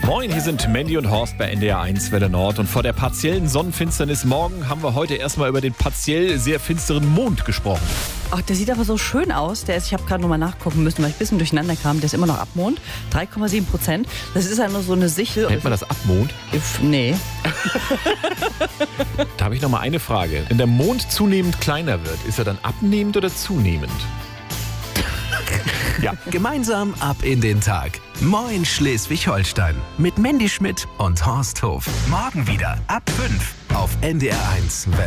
Moin, hier sind Mandy und Horst bei NDR 1 Welle Nord. Und vor der partiellen Sonnenfinsternis morgen haben wir heute erstmal über den partiell sehr finsteren Mond gesprochen. Ach, der sieht aber so schön aus. Ich habe gerade nochmal nachgucken müssen, weil ich ein bisschen durcheinander kam. Der ist immer noch Abmond, 3,7%. Das ist ja nur so eine Sichel. Nennt man das Abmond? Nee. Da habe ich noch mal eine Frage. Wenn der Mond zunehmend kleiner wird, ist er dann abnehmend oder zunehmend? Ja. Gemeinsam ab in den Tag. Moin Schleswig-Holstein. Mit Mandy Schmidt und Horst Hof. Morgen wieder ab 5 auf NDR 1 Welle.